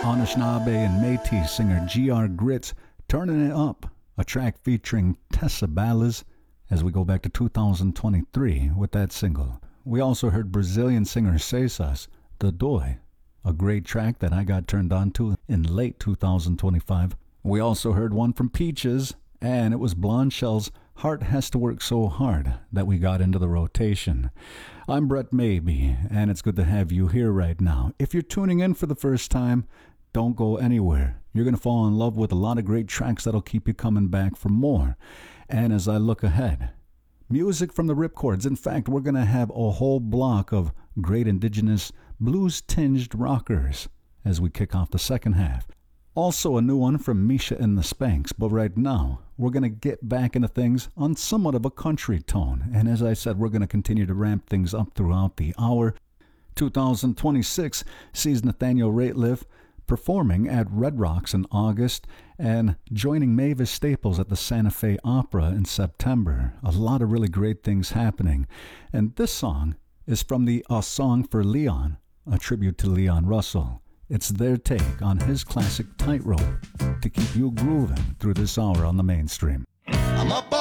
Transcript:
Anishinaabe and Métis singer G.R. Grits, Turning It Up, a track featuring Tessa Ballas as we go back to 2023 with that single. We also heard Brazilian singer Cesas, The Doi, a great track that I got turned on to in late 2025. We also heard one from Peaches, and it was Blonde Shell's Heart Has to Work So Hard that we got into the rotation. I'm Brett Maybe, and it's good to have you here right now. If you're tuning in for the first time, don't go anywhere. You're going to fall in love with a lot of great tracks that'll keep you coming back for more. And as I look ahead, music from the Ripcords. In fact, we're going to have a whole block of great indigenous blues-tinged rockers as we kick off the second half. Also a new one from Misha and the Spanks, but right now we're going to get back into things on somewhat of a country tone. And as I said, we're going to continue to ramp things up throughout the hour. 2026 sees Nathaniel Rateliff performing at Red Rocks in August and joining Mavis Staples at the Santa Fe Opera in September. A lot of really great things happening. And this song is from the A Song for Leon, a tribute to Leon Russell. It's their take on his classic Tightrope to keep you grooving through this hour on the mainstream. I'm up